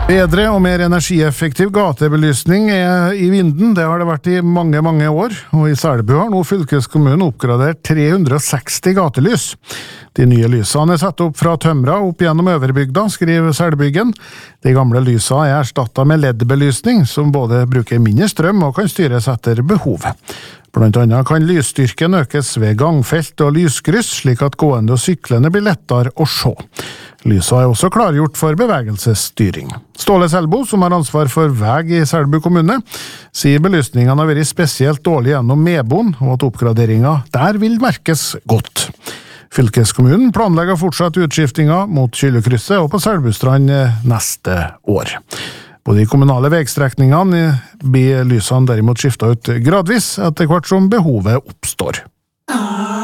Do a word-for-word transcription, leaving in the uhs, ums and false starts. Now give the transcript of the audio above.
Bedre og mer energieffektiv gatebelysning er i vinden. Det har det vært i mange, mange år, og i Selbu har nå fylkeskommunen oppgradert tre hundre og seksti gatelys. De nye lysene er satt opp fra tømra opp gjennom Øverbygda, skriver Selbyggen. De gamle lysene er erstattet med L E D-belysning, som både bruker mindre strøm og kan styres etter behov. Blant annet kan lysstyrken økes ved gangfelt og lyskryss, slik at gående og syklende blir lettere å se. Lysa er også klargjort for bevegelsesstyring. Ståle Selbo, som har ansvar for veg i Selbu kommune, sier belysningene har vært spesielt dårlig gjennom Medboen, og at oppgraderingen der vil merkes godt. Fylkeskommunen planlegger fortsatt utskiftinga mot Kyllekrysset og på Selbustrand neste år. På de kommunale vegstrekningene blir lysene derimot skiftet ut gradvis etter hvert som behovet oppstår.